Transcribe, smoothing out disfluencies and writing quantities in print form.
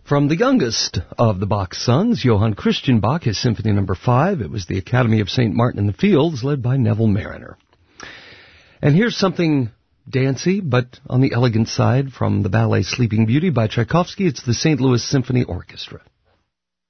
From the youngest of the Bach sons, Johann Christian Bach, his Symphony No. 5. It was the Academy of St. Martin in the Fields, led by Neville Marriner. And here's something dancey, but on the elegant side, from the ballet Sleeping Beauty by Tchaikovsky. It's the St. Louis Symphony Orchestra.